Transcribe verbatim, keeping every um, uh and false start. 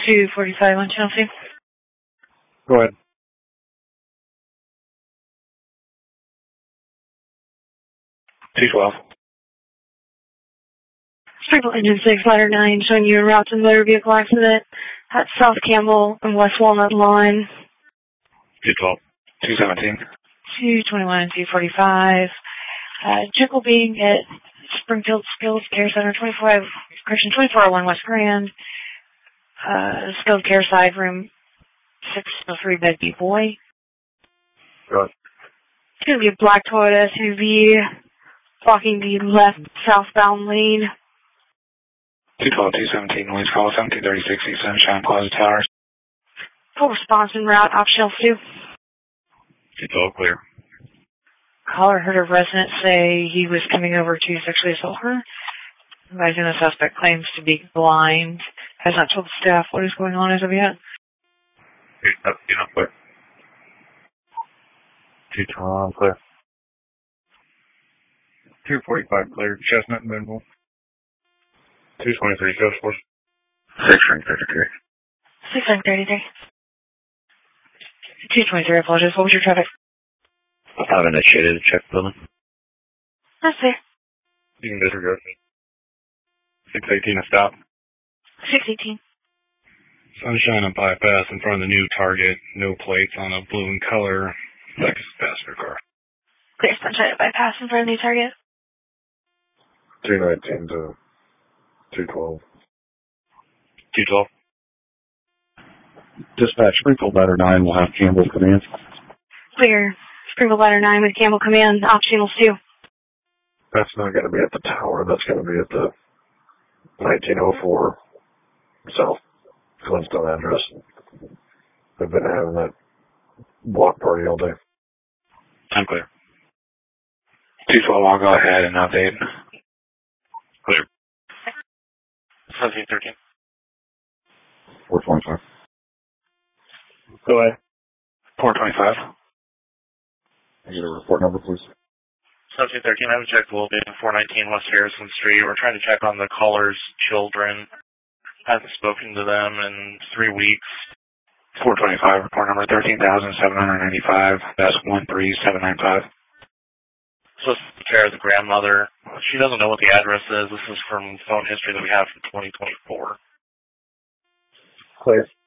two forty-five on Chelsea. Go ahead. two twelve. Sprinkle Engine six, Ladder nine, showing you en route to motor vehicle accident at South Campbell and West Walnut Line. two twelve. two seventeen. two twenty-one and two forty-five. Uh, Jekyll being at Springfield Skills Care Center, twenty-four, correction, twenty-four oh one West Grand. Uh, Skilled Care Side Room, six oh three bed B boy. Go ahead. It's going to be a black Toyota S U V blocking the left southbound lane. two twelve, two seventeen, noise call, seventeen thirty-six, East Sunshine Plaza Towers. Full response en route, off shelf two. two twelve, clear. Caller heard a resident say he was coming over to sexually assault her. Advising the suspect claims to be blind. Has not told the staff what is going on as of yet. Up, you know, clear. two twelve, clear. two forty-five, clear. Chestnut and Benville. two twenty-three, Salesforce. six thirty-three. six thirty-three. two twenty-three, I apologize. What was your traffic? I have initiated a check building. That's fair. You can disregard me. six eighteen, a stop. six eighteen. Sunshine and bypass in front of the new Target. No plates on a blue in color. Second passenger car. Clear Sunshine bypass in front of the new Target. two nineteen to two twelve. two twelve. Dispatch, Springfield Ladder nine will have Campbell come in. Clear. Springfield Ladder nine with Campbell Command, off channels two. That's not going to be at the tower. That's going to be at the nineteen oh four South Flintstone address. They've been having that block party all day. I'm clear. two twelve, I'll go ahead and update. Clear. seventeen thirteen. four twenty-five. Go ahead. four twenty-five. I get a report number, please. seventeen thirteen, I have a check building, four nineteen West Harrison Street. We're trying to check on the caller's children. I haven't spoken to them in three weeks. four twenty-five, report number thirteen thousand seven hundred ninety-five. That's one three seven nine five. Supposed to take care of the grandmother. She doesn't know what the address is. This is from phone history that we have from twenty twenty-four. Clear.